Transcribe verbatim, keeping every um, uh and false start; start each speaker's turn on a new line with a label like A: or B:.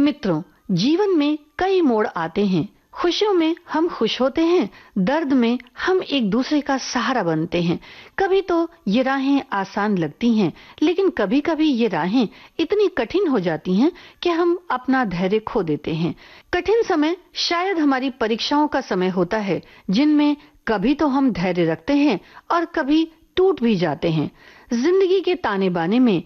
A: मित्रों, जीवन में कई मोड़ आते हैं। खुशियों में हम खुश होते हैं, दर्द में हम एक दूसरे का सहारा बनते हैं। कभी तो ये राहें आसान लगती हैं, लेकिन कभी-कभी ये राहें इतनी कठिन हो जाती हैं कि हम अपना धैर्य खो देते हैं। कठिन समय शायद हमारी परीक्षाओं का समय होता है, जिनमें कभी तो हम धैर्य रखते हैं और कभी टूट भी जाते हैं। जिंदगी के ताने बाने में